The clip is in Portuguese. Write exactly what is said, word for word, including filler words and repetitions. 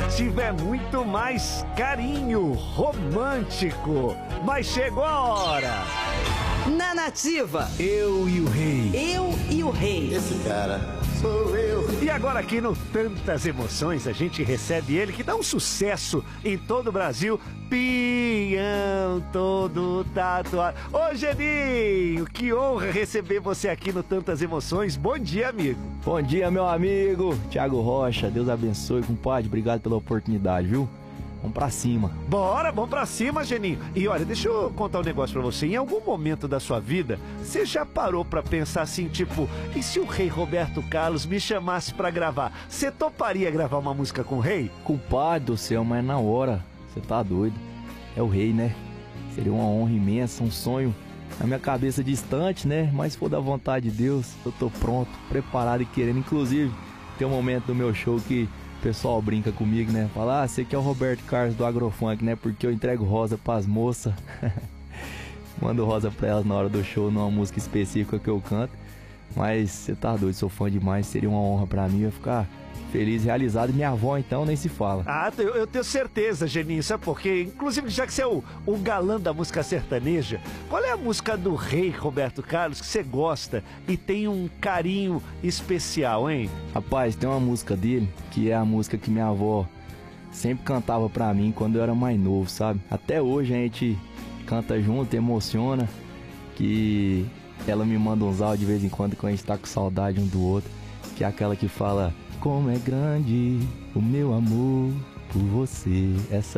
tiver muito mais carinho romântico. Mas chegou a hora. Na Nativa, Eu e o Rei. eu e o rei. Esse cara sou eu. E agora aqui no Tantas Emoções a gente recebe ele que dá um sucesso em todo o Brasil. Pião todo tatuado. Ô Geninho, que honra receber você aqui no Tantas Emoções. Bom dia, amigo. Bom dia, meu amigo Thiago Rocha. Deus abençoe, compadre. Obrigado pela oportunidade, viu? Vamos pra cima. Bora, vamos pra cima, Geninho. E olha, deixa eu contar um negócio pra você. Em algum momento da sua vida, você já parou pra pensar assim, tipo, e se o Rei Roberto Carlos me chamasse pra gravar? Você toparia gravar uma música com o Rei? Compadre do céu, mas na hora, você tá doido. É o rei, né? Seria uma honra imensa, um sonho na minha cabeça distante, né? Mas se for da vontade de Deus, eu tô pronto, preparado e querendo. Inclusive, tem um momento do meu show que o pessoal brinca comigo, né? Fala, ah, você que é o Roberto Carlos do Agrofunk, né? Porque eu entrego rosa pras moças. Mando rosa pra elas na hora do show, numa música específica que eu canto. Mas você tá doido, sou fã demais, seria uma honra pra mim. Eu ia ficar feliz, realizado. Minha avó, então, nem se fala. Ah, eu, eu tenho certeza, Geninho, sabe por quê? Inclusive, já que você é o, o galã da música sertaneja, qual é a música do Rei Roberto Carlos que você gosta e tem um carinho especial, hein? Rapaz, tem uma música dele, que é a música que minha avó sempre cantava pra mim quando eu era mais novo, sabe? Até hoje a gente canta junto, emociona, que ela me manda uns áudios de vez em quando quando a gente tá com saudade um do outro, que é aquela que fala: como é grande o meu amor por você. Essa